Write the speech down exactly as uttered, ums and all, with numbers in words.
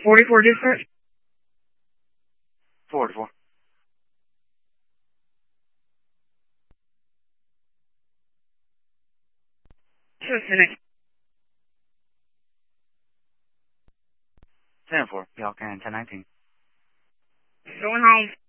forty-four dispatch. forty-four. Listening. ten four. Y'all can ten nineteen. Going home.